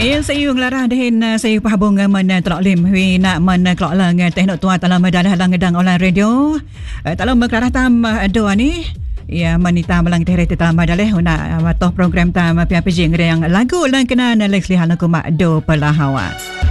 Saya ngelarah dahin saya pahabung mana telok lim wi nak mana kelok lang teknik tua dalam dalah lang gedang online radio. Dalam kelarah tam do ni. Ya manita melang teh rete tam daleh nak matoh program tam PPJ yang lagu lang kena Leslie halaku mak do pelahawa.